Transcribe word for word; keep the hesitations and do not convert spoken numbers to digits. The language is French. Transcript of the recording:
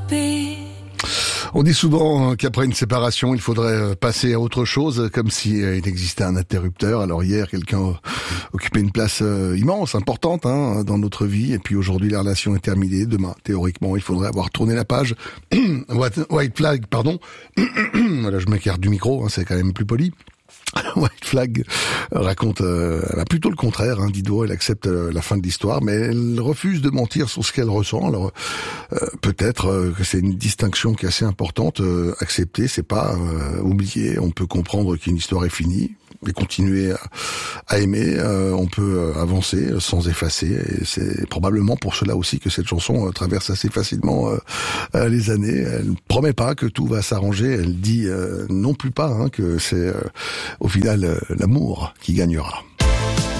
be. On dit souvent qu'après une séparation, il faudrait passer à autre chose, comme si il existait un interrupteur. Alors hier, quelqu'un occupait une place immense, importante hein, dans notre vie, et puis aujourd'hui, la relation est terminée. Demain, théoriquement, il faudrait avoir tourné la page. White flag, pardon. Voilà, je m'écarte du micro, hein, c'est quand même plus poli. White Flag raconte euh, elle a plutôt le contraire, hein, Dido, elle accepte euh, la fin de l'histoire, mais elle refuse de mentir sur ce qu'elle ressent. Alors euh, peut-être euh, que c'est une distinction qui est assez importante. Euh, accepter, c'est pas euh, oublier. On peut comprendre qu'une histoire est finie et continuer à, à aimer. Euh, on peut avancer sans effacer. Et c'est probablement pour cela aussi que cette chanson euh, traverse assez facilement euh, euh, les années. Elle promet pas que tout va s'arranger. Elle dit euh, non plus pas hein, que c'est euh, au final, euh, l'amour qui gagnera.